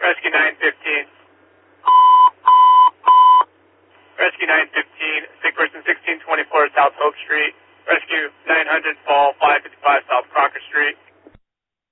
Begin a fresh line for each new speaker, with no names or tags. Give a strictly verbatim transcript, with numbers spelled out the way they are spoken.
Rescue nine fifteen. Rescue nine fifteen, sick person sixteen twenty-four South Hope Street. Rescue nine hundred, fall five fifty-five South Crocker Street.